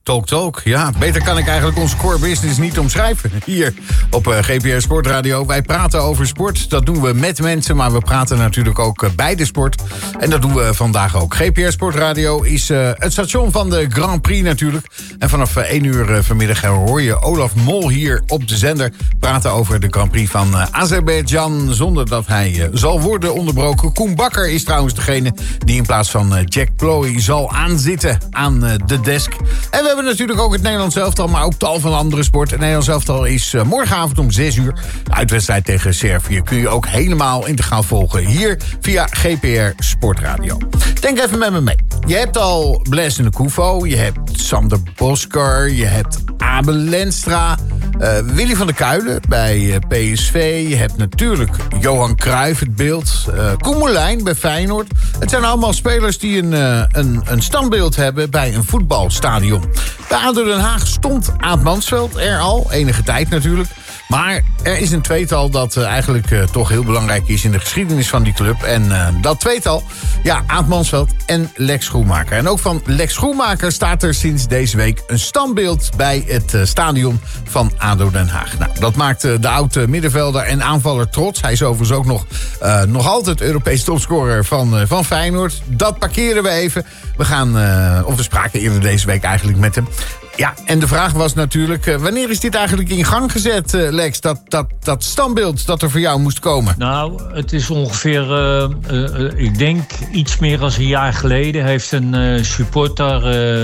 Talk. Ja, beter kan ik eigenlijk onze core business niet omschrijven. Hier op GPR Sportradio. Wij praten over sport. Dat doen we met mensen, maar we praten natuurlijk ook bij de sport. En dat doen we vandaag ook. GPR Sportradio is het station van de Grand Prix natuurlijk. En vanaf 1 uur vanmiddag hoor je Olaf Mol hier op de zender praten over de Grand Prix van Azerbeidzjan. Zonder dat hij zal worden onderbroken. Koen Bakker is trouwens degene die in plaats van Jack Ploy zal aanzitten aan de desk. En we hebben natuurlijk ook het Nederlands elftal, maar ook tal van andere sporten. Het Nederlands elftal is morgenavond om 6 uur. De uitwedstrijd tegen Servië kun je ook helemaal integraal volgen. Hier via GPR Sportradio. Denk even met me mee. Je hebt al Blaise Nkoufo, je hebt Sander Boskar, je hebt Abel Lenstra, Willy van der Kuilen bij PSV. Je hebt natuurlijk Johan Cruijff, het beeld. Koen Moulijn bij Feyenoord. Het zijn allemaal spelers die een standbeeld hebben bij een voetbalstadion. Bij ADO Den Haag stond Aad Mansveld er al, enige tijd natuurlijk. Maar er is een tweetal dat eigenlijk toch heel belangrijk is in de geschiedenis van die club. En dat tweetal, ja, Aad Mansveld en Lex Schoenmaker. En ook van Lex Schoenmaker staat er sinds deze week een standbeeld bij het stadion van ADO Den Haag. Nou, dat maakt de oude middenvelder en aanvaller trots. Hij is overigens ook nog altijd Europees topscorer van Feyenoord. Dat parkeren we even. We spraken eerder deze week eigenlijk met hem. Ja, en de vraag was natuurlijk, wanneer is dit eigenlijk in gang gezet, Lex? Dat standbeeld dat er voor jou moest komen. Nou, het is ongeveer, ik denk iets meer dan een jaar geleden heeft een supporter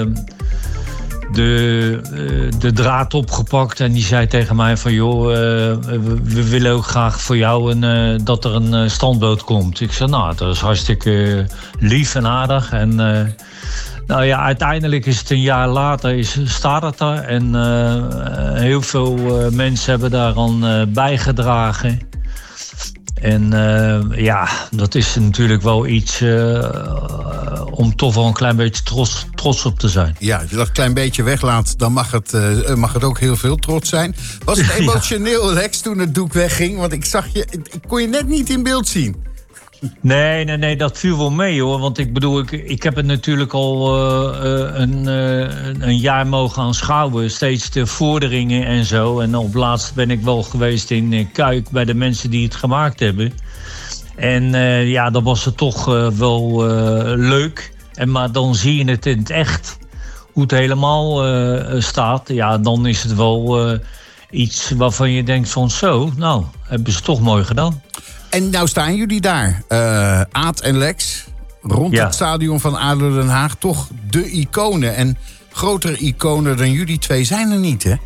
de draad opgepakt. En die zei tegen mij van, joh, we willen ook graag voor jou dat er een standbeeld komt. Ik zei, nou, dat is hartstikke lief en aardig. En nou ja, uiteindelijk is het een jaar later, staat het er. En heel veel mensen hebben daaraan bijgedragen. En ja, dat is natuurlijk wel iets om toch wel een klein beetje trots op te zijn. Ja, als je dat klein beetje weglaat, dan mag het ook heel veel trots zijn. Was het emotioneel, Lex, toen het doek wegging? Want ik kon je net niet in beeld zien. Nee, dat viel wel mee, hoor. Want ik bedoel, ik heb het natuurlijk al een jaar mogen aanschouwen. Steeds de vorderingen en zo. En op laatst ben ik wel geweest in Kuik bij de mensen die het gemaakt hebben. En ja, dan was het toch wel leuk. Maar dan zie je het in het echt, hoe het helemaal staat. Ja, dan is het wel iets waarvan je denkt van zo, nou, hebben ze toch mooi gedaan. En nou staan jullie daar, Aad en Lex, rond het stadion van ADO Den Haag. Toch de iconen. En grotere iconen dan jullie twee zijn er niet, hè?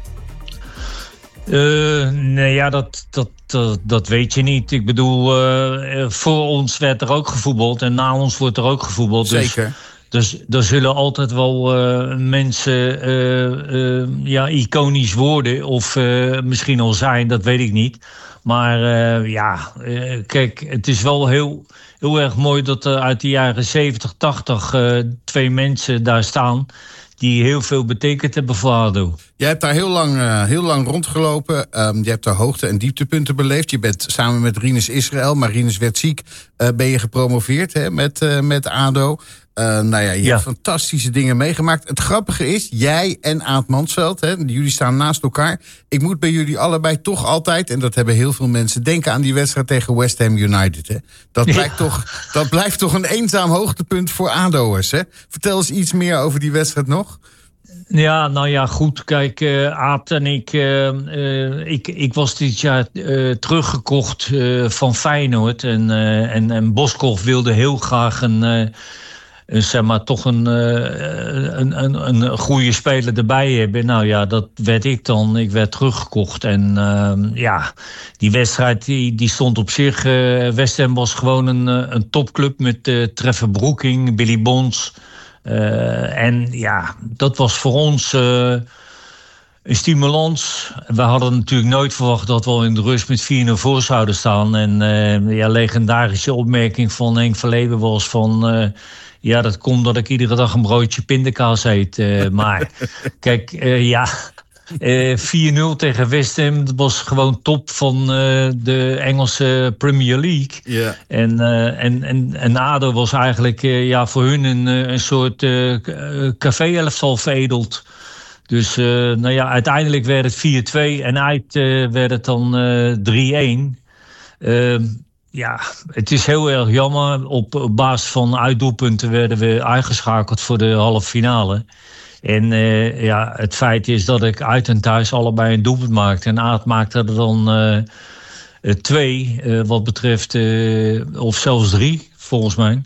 Nee, ja, dat weet je niet. Ik bedoel, voor ons werd er ook gevoetbald en na ons wordt er ook gevoetbald. Zeker. Dus er zullen altijd wel mensen iconisch worden of misschien al zijn, dat weet ik niet. Maar kijk, het is wel heel erg mooi dat er uit de jaren 70, 80 twee mensen daar staan die heel veel betekend hebben voor ADO. Jij hebt daar heel lang rondgelopen. Je hebt daar hoogte- en dieptepunten beleefd. Je bent samen met Rinus Israël, maar Rinus werd ziek, ben je gepromoveerd met ADO. Je hebt fantastische dingen meegemaakt. Het grappige is, jij en Aad Mansveld, jullie staan naast elkaar. Ik moet bij jullie allebei toch altijd, en dat hebben heel veel mensen, denken aan die wedstrijd tegen West Ham United. Hè? Dat blijft toch een eenzaam hoogtepunt voor ADO'ers. Hè? Vertel eens iets meer over die wedstrijd nog. Ja, nou ja, goed. Kijk, Aad en ik was dit jaar teruggekocht van Feyenoord. En Boskov wilde heel graag zeg maar toch een goede speler erbij hebben. Nou ja, dat werd ik dan. Ik werd teruggekocht. En die wedstrijd die stond op zich. West Ham was gewoon een topclub met Trevor Brooking, Billy Bonds. En ja, dat was voor ons een stimulans. We hadden natuurlijk nooit verwacht dat we al in de rust met 4-0 voor zouden staan. En legendarische opmerking van Henk Verleven was van... dat komt dat ik iedere dag een broodje pindakaas eet. Maar kijk, 4-0 tegen West Ham, dat was gewoon top van de Engelse Premier League. Yeah. En ADO was eigenlijk voor hun een soort café-elftal veredeld. Dus uiteindelijk werd het 4-2 en uit werd het dan 3-1. Het is heel erg jammer. Op basis van uitdoelpunten werden we uitgeschakeld voor de halve finale. En het feit is dat ik uit en thuis allebei een doelpunt maakte. En Aad maakte er dan 2, wat betreft, of zelfs 3, volgens mij.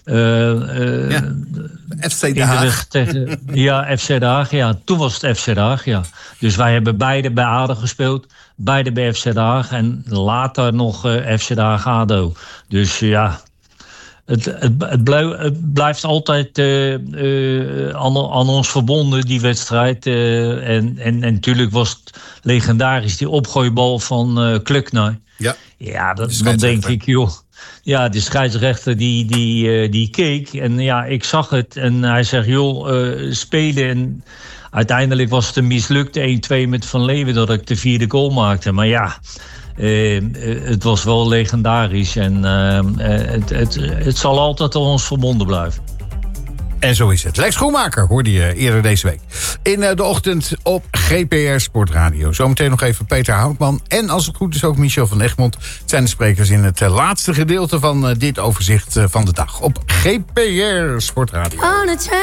FC Den Haag. FC Den Haag, ja. Toen was het FC Den Haag, ja. Dus wij hebben beide bij ADO gespeeld. Beide bij FC Den Haag. En later nog FC Den Haag ADO. Dus ja... Het blijft altijd aan ons verbonden, die wedstrijd. En natuurlijk was het legendarisch, die opgooibal van Kluknij. Ja, dan denk ik, joh. Ja, de scheidsrechter die keek. En ja, ik zag het. En hij zegt, joh, spelen. En uiteindelijk was het een mislukte 1-2 met Van Leeuwen dat ik de 4e goal maakte. Maar ja... het was wel legendarisch en het zal altijd aan ons verbonden blijven. En zo is het. Lex Schoenmaker hoorde je eerder deze week. In de ochtend op GPR Sportradio. Zometeen nog even Peter Houtman. En als het goed is ook Michel van Egmond. Het zijn de sprekers in het laatste gedeelte van dit overzicht van de dag. Op GPR Sportradio.